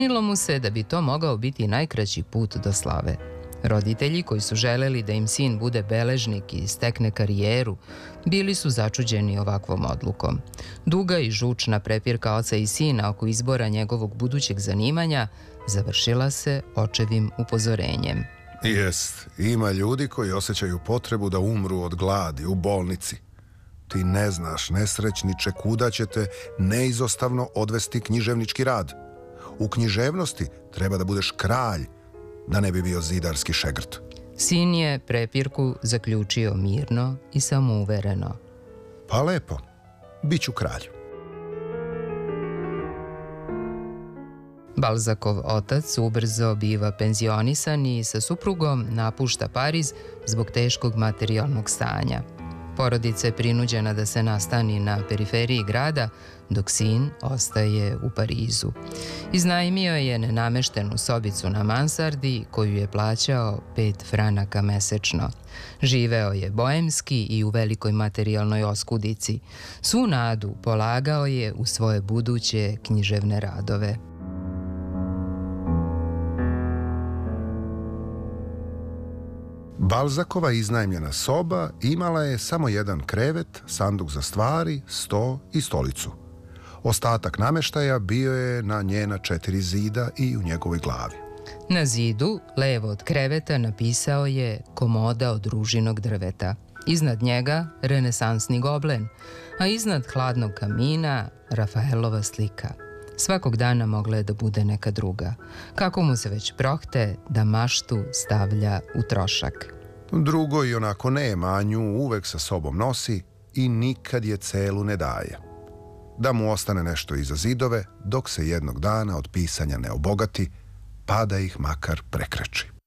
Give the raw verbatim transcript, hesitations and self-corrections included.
Činilo mu se da bi to mogao biti najkraći put do slave. Roditelji koji su želeli da im sin bude beležnik i stekne karijeru, bili su začuđeni ovakvom odlukom. Duga i žučna prepirka oca i sina oko izbora njegovog budućeg zanimanja završila se očevim upozorenjem. Jest, ima ljudi koji osjećaju potrebu da umru od gladi u bolnici. Ti ne znaš, nesrećniče, kuda će te neizostavno odvesti književnički rad. U književnosti treba da budeš kralj, da ne bi bio zidarski šegrt. Sin je prepirku zaključio mirno i samouvereno. Pa lepo, bit ću kralj. Balzacov otac ubrzo biva penzionisan i sa suprugom napušta Pariz zbog teškog materijalnog stanja. Porodica je prinuđena da se nastani na periferiji grada, dok sin ostaje u Parizu. Iznajmio je nenameštenu sobicu na mansardi koju je plaćao pet franaka mesečno. Živeo je boemski i u velikoj materijalnoj oskudici. Svu nadu polagao je u svoje buduće književne radove. Balzacova iznajmljena soba imala je samo jedan krevet, sanduk za stvari, sto i stolicu. Ostatak nameštaja bio je na njena četiri zida i u njegovoj glavi. Na zidu, levo od kreveta, napisao je komoda od ružinog drveta. Iznad njega renesansni goblen, a iznad hladnog kamina Rafaelova slika. Svakog dana mogla je da bude neka druga. Kako mu se već prohte da maštu stavlja u trošak. Drugo i onako nema, a nju uvek sa sobom nosi i nikad je celu ne daje. Da mu ostane nešto iza zidove, dok se jednog dana od pisanja ne obogati, pa da ih makar prekreči.